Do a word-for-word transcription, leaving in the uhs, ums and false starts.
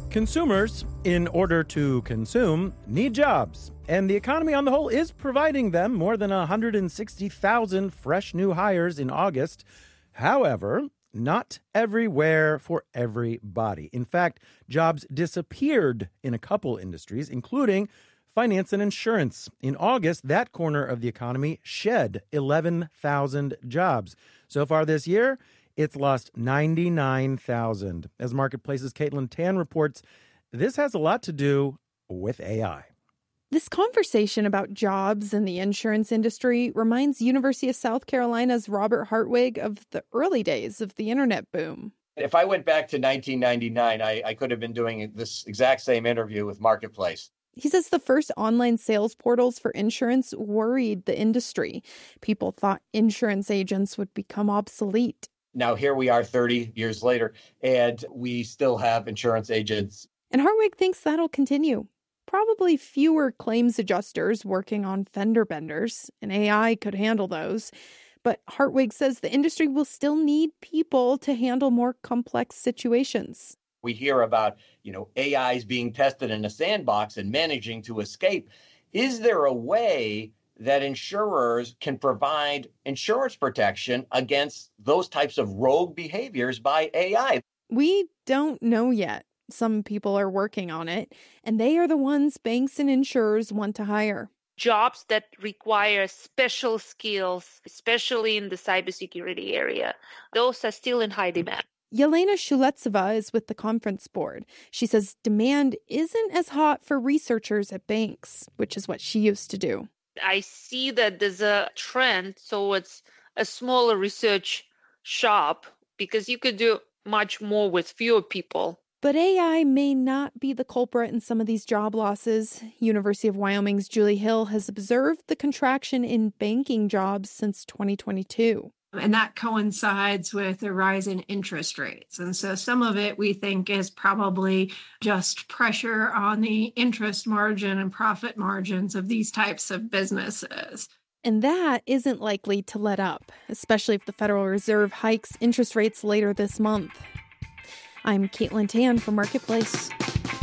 Consumers, in order to consume, need jobs, and the economy on the whole is providing them more than one hundred sixty thousand fresh new hires in August. However, not everywhere for everybody. In fact, jobs disappeared in a couple industries, including finance and insurance. In August, that corner of the economy shed eleven thousand jobs. So far this year, it's lost ninety-nine thousand. As Marketplace's Caitlin Tan reports, this has a lot to do with A I. This conversation about jobs in the insurance industry reminds University of South Carolina's Robert Hartwig of the early days of the internet boom. If I went back to nineteen ninety-nine, I, I could have been doing this exact same interview with Marketplace. He says the first online sales portals for insurance worried the industry. People thought insurance agents would become obsolete. Now, here we are thirty years later, and we still have insurance agents. And Hartwig thinks that'll continue. Probably fewer claims adjusters working on fender benders, and A I could handle those. But Hartwig says the industry will still need people to handle more complex situations. We hear about, you know, A Is being tested in a sandbox and managing to escape. Is there a way that insurers can provide insurance protection against those types of rogue behaviors by A I? We don't know yet. Some people are working on it, and they are the ones banks and insurers want to hire. Jobs that require special skills, especially in the cybersecurity area, those are still in high demand. Yelena Shuletsova is with the conference board. She says demand isn't as hot for researchers at banks, which is what she used to do. I see that there's a trend towards a smaller research shop because you could do much more with fewer people. But A I may not be the culprit in some of these job losses. University of Wyoming's Julie Hill has observed the contraction in banking jobs since twenty twenty-two. And that coincides with the rise in interest rates. And so some of it we think is probably just pressure on the interest margin and profit margins of these types of businesses. And that isn't likely to let up, especially if the Federal Reserve hikes interest rates later this month. I'm Caitlin Tan for Marketplace.